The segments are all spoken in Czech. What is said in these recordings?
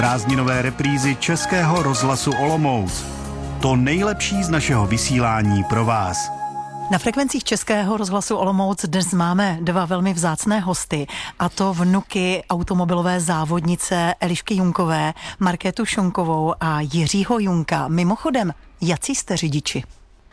Prázdninové reprízy Českého rozhlasu Olomouc. To nejlepší z našeho vysílání pro vás. Na frekvencích Českého rozhlasu Olomouc dnes máme dva velmi vzácné hosty, a to vnuky automobilové závodnice Elišky Junkové, Markétu Šonkovou a Jiřího Junka. Mimochodem, jací jste řidiči?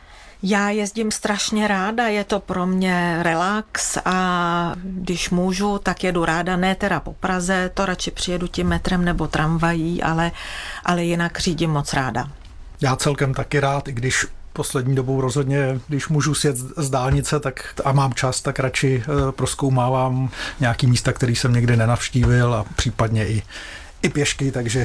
Já jezdím strašně ráda, je to pro mě relax a když můžu, tak jedu ráda, ne teda po Praze, to radši přijedu tím metrem nebo tramvají, ale jinak řídím moc ráda. Já celkem taky rád, i když poslední dobou rozhodně, když můžu sjet z dálnice a mám čas, tak radši prozkoumávám nějaký místa, který jsem někdy nenavštívil a případně i pěšky, takže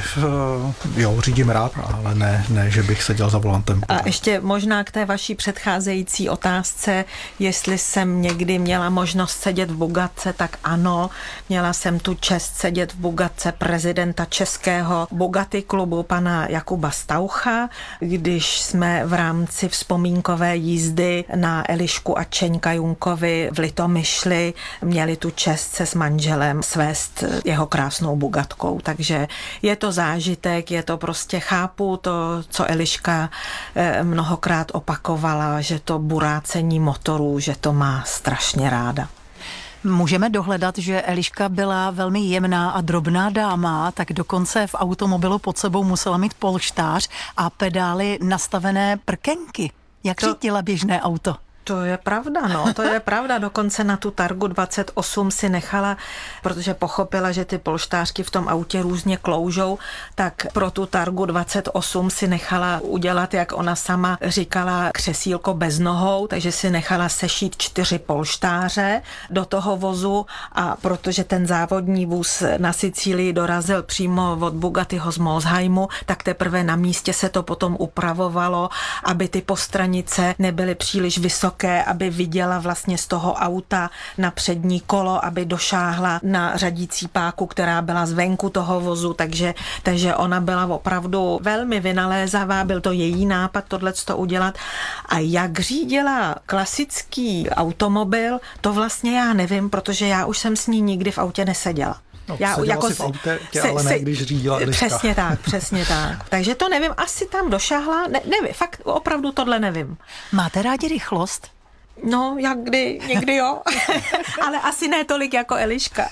jo, řídím rád, ale ne, že bych seděl za volantem. A ještě možná k té vaší předcházející otázce, jestli jsem někdy měla možnost sedět v Bugatce, tak ano, měla jsem tu čest sedět v Bugatce prezidenta českého Bugatti klubu pana Jakuba Staucha, když jsme v rámci vzpomínkové jízdy na Elišku a Čeňka Junkovi v Litomyšli měli tu čest se s manželem svést jeho krásnou Bugatkou, takže je to zážitek, je to prostě, chápu to, co Eliška mnohokrát opakovala, že to burácení motorů, že to má strašně ráda. Můžeme dohledat, že Eliška byla velmi jemná a drobná dáma, tak dokonce v automobilu pod sebou musela mít polštář a pedály nastavené prkenky. Jak řídila běžné auto? To je pravda, no, to je pravda. Dokonce na tu Targu 28 si nechala, protože pochopila, že ty polštářky v tom autě různě kloužou, tak pro tu Targu 28 si nechala udělat, jak ona sama říkala, křesílko bez nohou, takže si nechala sešít 4 polštáře do toho vozu a protože ten závodní vůz na Sicílii dorazil přímo od Bugattiho z Molsheimu, tak teprve na místě se to potom upravovalo, aby ty postranice nebyly příliš vysoké, aby viděla vlastně z toho auta na přední kolo, aby došáhla na řadící páku, která byla zvenku toho vozu, takže ona byla opravdu velmi vynalézavá, byl to její nápad tohleto udělat. A jak řídila klasický automobil, to vlastně já nevím, protože já už jsem s ní nikdy v autě neseděla. No, já si v autě, ale ne, když řídila Eliška. Přesně tak. Takže to nevím, asi tam došáhla, nevím, fakt opravdu tohle nevím. Máte rádi rychlost? No, někdy jo, ale asi ne tolik jako Eliška.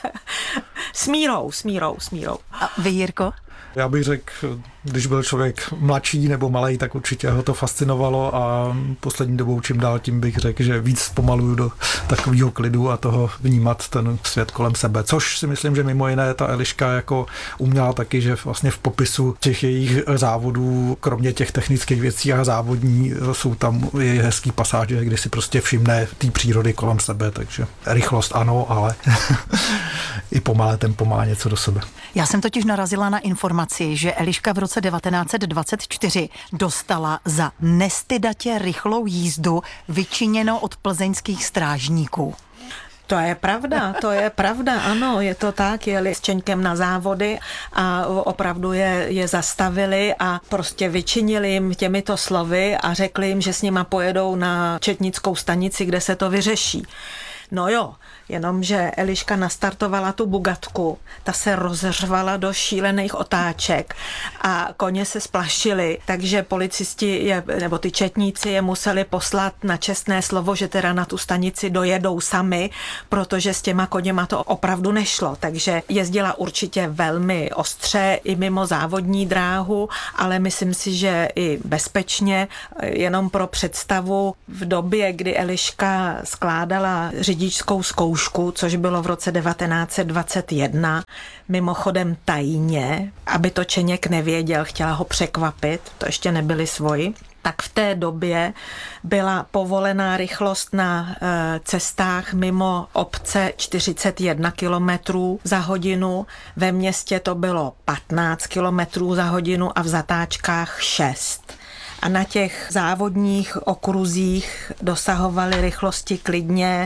S mírou. A vy, Jirko? Já bych řekl, když byl člověk mladší nebo malej, tak určitě ho to fascinovalo a poslední dobou čím dál tím bych řekl, že víc zpomaluju do takového klidu a toho vnímat ten svět kolem sebe. Což si myslím, že mimo jiné ta Eliška jako uměla taky, že vlastně v popisu těch jejich závodů, kromě těch technických věcí a závodní, jsou tam její hezký pasáže, kdy si prostě všimne té přírody kolem sebe, takže rychlost ano, ale i pomalé tempo má něco do sebe. Já jsem totiž narazila na informaci, že Eliška v roce 1924 dostala za nestydatě rychlou jízdu vyčiněno od plzeňských strážníků. To je pravda, ano, je to tak, jeli s Čeňkem na závody a opravdu je zastavili a prostě vyčinili jim těmito slovy a řekli jim, že s nima pojedou na četnickou stanici, kde se to vyřeší. No jo, jenomže Eliška nastartovala tu Bugatku, ta se rozřvala do šílených otáček a koně se splašili, takže policisti nebo ty četníci je museli poslat na čestné slovo, že teda na tu stanici dojedou sami, protože s těma koněma to opravdu nešlo, takže jezdila určitě velmi ostře i mimo závodní dráhu, ale myslím si, že i bezpečně, jenom pro představu, v době, kdy Eliška skládala řidičskou zkoušku, což bylo v roce 1921, mimochodem tajně, aby to Čeněk nevěděl, chtěla ho překvapit, to ještě nebyli svoji, tak v té době byla povolená rychlost na cestách mimo obce 41 km za hodinu, ve městě to bylo 15 km za hodinu a v zatáčkách 6. A na těch závodních okruzích dosahovaly rychlosti klidně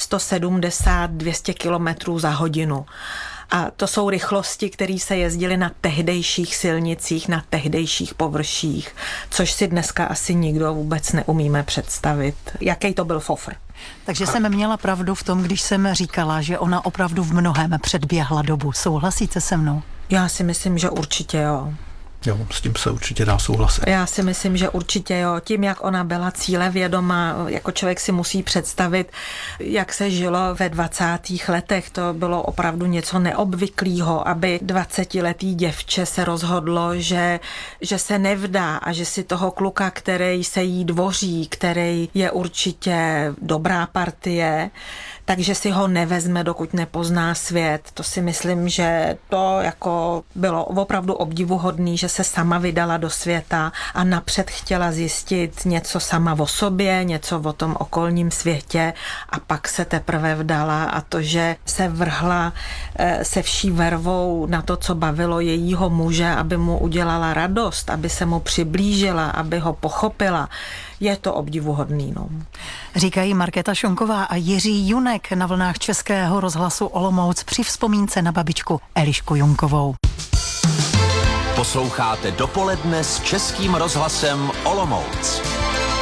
170-200 km za hodinu. A to jsou rychlosti, které se jezdily na tehdejších silnicích, na tehdejších površích, což si dneska asi nikdo vůbec neumíme představit. Jaký to byl fofr. Takže jsem měla pravdu v tom, když jsem říkala, že ona opravdu v mnohém předběhla dobu. Souhlasíte se mnou? Já si myslím, že určitě jo. Jo, s tím se určitě dá souhlasit. Já si myslím, že určitě jo. Tím, jak ona byla cílevědomá, jako člověk si musí představit, jak se žilo ve 20. letech. To bylo opravdu něco neobvyklého, aby 20letý děvče se rozhodlo, že se nevdá a že si toho kluka, který se jí dvoří, který je určitě dobrá partie, takže si ho nevezme, dokud nepozná svět. To si myslím, že to jako bylo opravdu obdivuhodný, že se sama vydala do světa a napřed chtěla zjistit něco sama o sobě, něco o tom okolním světě a pak se teprve vdala a to, že se vrhla se vší vervou na to, co bavilo jejího muže, aby mu udělala radost, aby se mu přiblížila, aby ho pochopila, je to obdivuhodný. No. Říkají Markéta Šonková a Jiří Junek na vlnách Českého rozhlasu Olomouc při vzpomínce na babičku Elišku Junkovou. Posloucháte Dopoledne s Českým rozhlasem Olomouc.